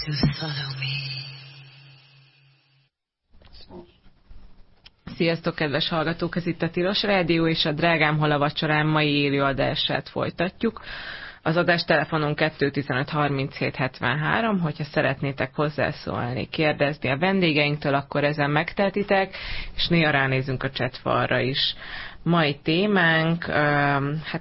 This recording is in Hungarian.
to follow me. Sziasztok, kedves hallgatók! Ez itt a Tilos Rádió, és a Drágám hol a vacsorám mai élőadását folytatjuk. Az adás telefonon 215 37 73, hogyha szeretnétek hozzászólni, kérdezni a vendégeinktől, akkor ezen megtehetitek, és néha ránézünk a chatfalra is. Mai témánk, hát